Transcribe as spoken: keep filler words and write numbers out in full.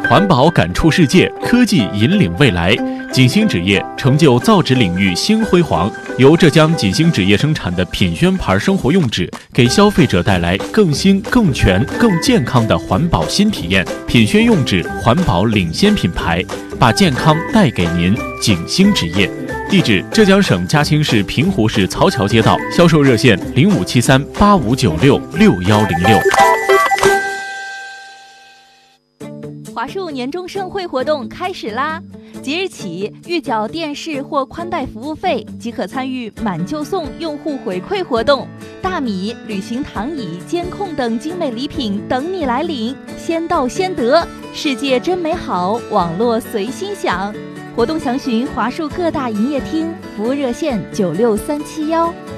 环保感触世界，科技引领未来。锦星纸业成就造纸领域新辉煌。由浙江锦星纸业生产的品宣牌生活用纸，给消费者带来更新、更全、更健康的环保新体验。品宣用纸环保领先品牌，把健康带给您。锦星纸业，地址：浙江省嘉兴市平湖市曹桥街道，销售热线：零五七三八五九六六幺零六。 华数年终盛会活动开始啦！即日起，预缴电视或宽带服务费即可参与满就送用户回馈活动，大米、旅行躺椅、监控等精美礼品等你来领，先到先得，世界真美好，网络随心享。活动详询华数各大营业厅，服务热线九六三七幺。